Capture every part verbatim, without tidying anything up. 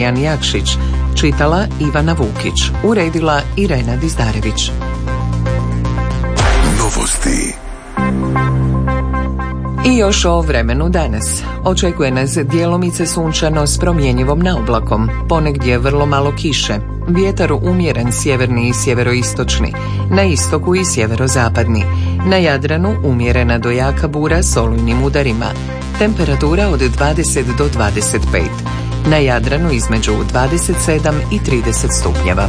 Jan Jakšić, čitala Ivana Vukić, uredila Irena Dizdarević. Novosti. I još o vremenu danas. Očekuje nas djelomice sunčano s promjenjivom naoblakom, ponegdje vrlo malo kiše. Vjetar umjeren sjeverni i sjeveroistočni, na istoku i sjeverozapadni. Na Jadranu umjerena do jaka bura s olujnim udarima. Temperatura od dvadeset do dvadeset pet. Na Jadranu između dvadeset sedam i trideset stupnjeva.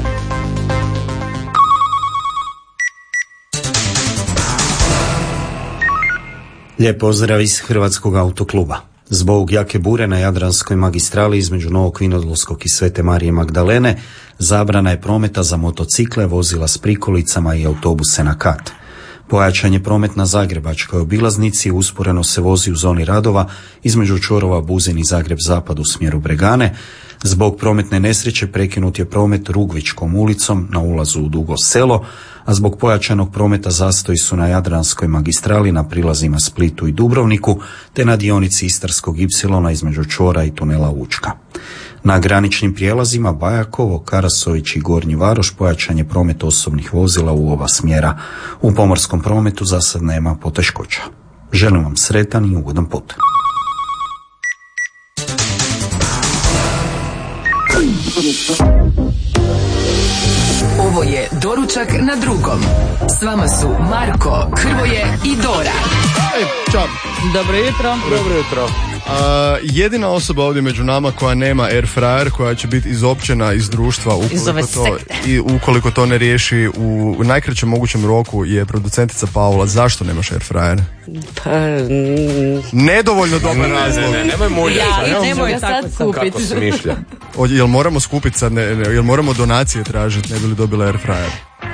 Lijep pozdrav iz Hrvatskog autokluba. Zbog jake bure na Jadranskoj magistrali između Novog Vinodolskog i Svete Marije Magdalene zabrana je prometa za motocikle, vozila s prikolicama i autobuse na kat. Pojačan je promet na Zagrebačkoj obilaznici, usporeno se vozi u zoni radova između čvorova Buzin i Zagreb zapad u smjeru Bregane. Zbog prometne nesreće prekinut je promet Rugvičkom ulicom na ulazu u Dugo Selo, a zbog pojačanog prometa zastoji su na Jadranskoj magistrali na prilazima Splitu i Dubrovniku, te na dionici Istarskog ipsilona između čvora i tunela Učka. Na graničnim prijelazima Bajakovo, Karasović i Gornji Varoš pojačan je promet osobnih vozila u oba smjera. U pomorskom prometu za sad nema poteškoća. Želim vam sretan i ugodan put. Ovo je Doručak na drugom. S vama su Marko, Hrvoje i Dora. Ej, čao. Dobro jutro. Dobro jutro. Uh, jedina osoba ovdje među nama koja nema air fryer, koja će biti izopćena iz društva ukoliko to, i ukoliko to ne riješi u, u najkraćem mogućem roku je producentica Paula. Zašto nemaš air fryer? Pa, nedovoljno dobar razlog. Ne, ne, nemoj muljati. Ja, nemoj tako kupiti. Kako smišlja. O, jel moramo skupiti sad, ne, ne, jel moramo donacije tražiti, ne bi li dobila air fryer?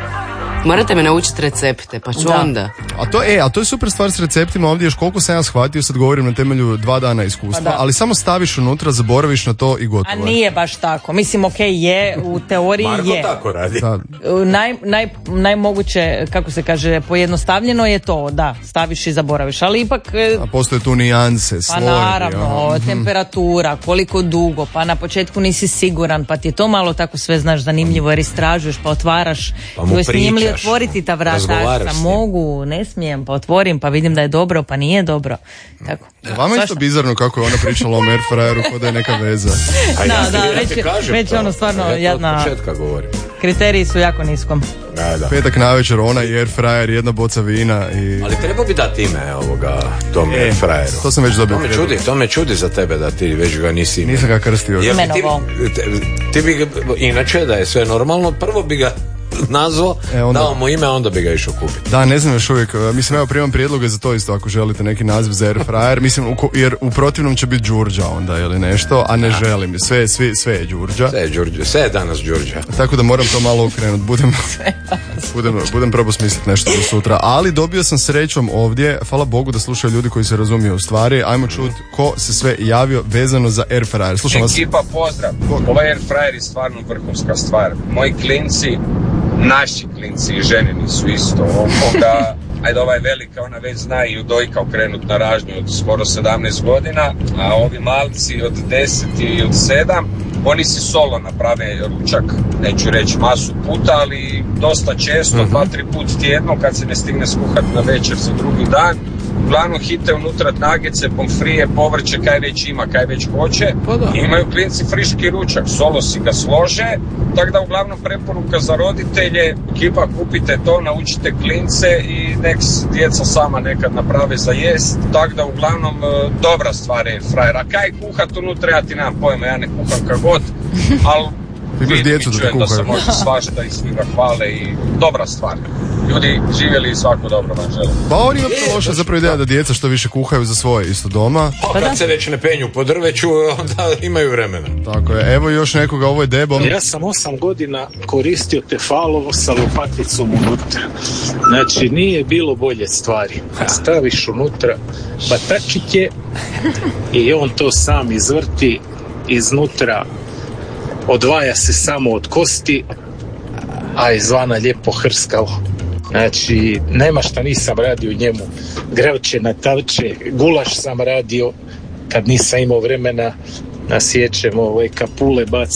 Morate me naučiti recepte, pa ću da. onda. A to, e, a to je super stvar s receptima ovdje, još koliko sam ja shvatio, sad govorim na temelju dva dana iskustva, ali samo staviš unutra, zaboraviš na to i gotovo. A nije baš tako. Mislim, ok, je, u teoriji Marko je. Marko tako radi. Naj, naj, najmoguće, kako se kaže, pojednostavljeno je to, da, staviš i zaboraviš, ali ipak... A postoje tu nijanse, slojevi. Pa naravno, ja. temperatura, koliko dugo, pa na početku nisi siguran, pa ti je to malo tako sve, znaš, zanimljivo, jer istražuješ, pa otvaraš, pa mu pričaš. Otvoriti ta vrata, mogu, ne smijem, pa otvorim, pa vidim da je dobro, pa nije dobro. Tako. Vama je isto bizarno kako je ona pričala o air fryeru, kod da je neka veza. Da, ja da, već, ja već ono stvarno ja jedna... govorim. Kriteriji su jako niskom. Da, da. Petak navečer, ona i air fryer, jedna boca vina i... Ali treba bi dati ime ovoga, tom e, air fryeru. To sam već dobio. To me čudi, to me čudi za tebe da ti već ga nisi ime. Nisam ga krstio. Jer ti, ti, ti bi ga, inače da je sve normalno, prvo bi ga nazvao, e, onda... dao mu ime, a onda bi ga išao kupiti. Da, ne znam još uvijek, mislim, evo primam prijedloge za to isto ako želite neki naziv za air fryer, mislim, u, jer u protivnom će biti Đurđa onda ili nešto, a ne da. želim, sve, sve, sve je Đurđa. Sve je Đurđa, sve je danas Đurđa. Tako da moram to malo ukrenuti, budem, budem, budem probao smisliti nešto do sutra, ali dobio sam srećom ovdje, hvala Bogu da slušaju ljudi koji se razumiju u stvari, ajmo čuti ko se sve javio vezano za air fryer. Slušam vas. Ekipa, pozdrav, ovaj air fryer je stvarno vrhunska stvar, moji klinci, naši klinci i žene nisu isto ovoga, ajde ova je velika, ona već zna i u dojka okrenut na ražnju od skoro sedamnaest godina, a ovi malci od deset i od sedam, oni si solo naprave ručak, neću reći masu puta, ali dosta često, dva, tri put tjedno kad se ne stigne skuhati na večer za drugi dan. Uglavnom hite unutra nagece, pomfrije, povrće, kaj već ima, kaj već hoće. I imaju klinci friški ručak, solo si ga slože, tako da uglavnom preporuka za roditelje, ekipa kupite to, naučite klince i nek djeca sama nekad naprave za jest. Tako da uglavnom dobra stvar je frajer. A kaj kuhat unutra, ja ti nemam pojma, ja ne kuham kak god, ali vidim i čujem da se može svašta i svi ga hvale i dobra stvar. Ljudi živjeli i svako dobro vam žele. Pa on ima loša zapravo ideja da djeca što više kuhaju za svoje isto doma. Pa kad se već ne penju po drveću, onda imaju vremena. Tako je, evo još nekoga, ovo je Debo. Ja sam osam godina koristio Tefalovo sa lopaticom unutra. Znači nije bilo bolje stvari. Staviš unutra batačiće i on to sam izvrti iznutra. Odvaja se samo od kosti, a izvana lijepo hrskavo. Znači, nema šta nisam radio njemu. Grevče na tavče, gulaš sam radio kad nisam imao vremena, nasjećem ove kapule, bacim